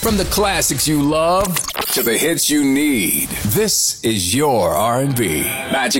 From the classics you love to the hits you need, this is your R&B. Magic